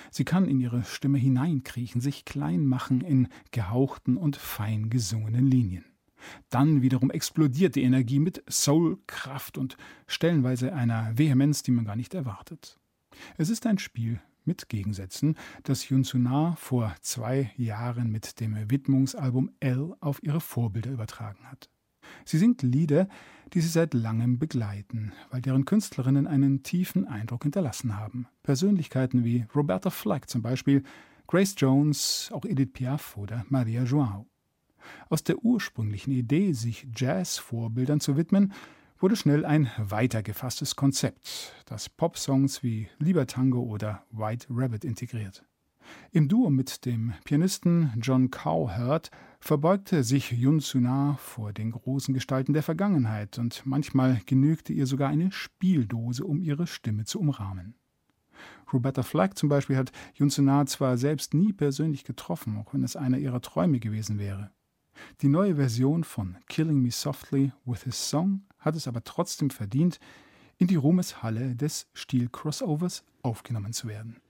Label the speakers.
Speaker 1: Sie kann in ihre Stimme hineinkriechen, sich klein machen in gehauchten und fein gesungenen Linien. Dann wiederum explodiert die Energie mit Soul, Kraft und stellenweise einer Vehemenz, die man gar nicht erwartet. Es ist ein Spiel mit Gegensätzen, das Yoon Soo-na vor 2 Jahren mit dem Widmungsalbum L auf ihre Vorbilder übertragen hat. Sie singt Lieder, die sie seit langem begleiten, weil deren Künstlerinnen einen tiefen Eindruck hinterlassen haben. Persönlichkeiten wie Roberta Flack zum Beispiel, Grace Jones, auch Edith Piaf oder Maria João. Aus der ursprünglichen Idee, sich Jazz-Vorbildern zu widmen, wurde schnell ein weitergefasstes Konzept, das Popsongs wie Lieber Tango oder White Rabbit integriert. Im Duo mit dem Pianisten John Cowherd verbeugte sich Yoon Soo-na vor den großen Gestalten der Vergangenheit und manchmal genügte ihr sogar eine Spieldose, um ihre Stimme zu umrahmen. Roberta Flack zum Beispiel hat Yoon Soo-na zwar selbst nie persönlich getroffen, auch wenn es einer ihrer Träume gewesen wäre. Die neue Version von Killing Me Softly with His Song hat es aber trotzdem verdient, in die Ruhmeshalle des Stil-Crossovers aufgenommen zu werden.